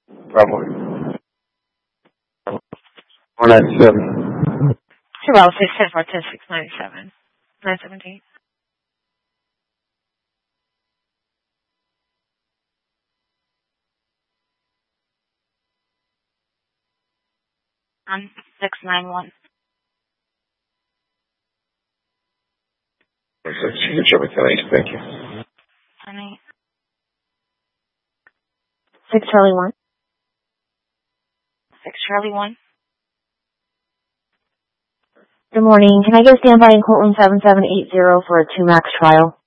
Bravo. 497. Well, 610-410-697. 917. On 691. Thank you. 6 Charlie 1. 6 Charlie 1. Good morning. Can I get a standby in courtroom 7780 for a 2 max trial?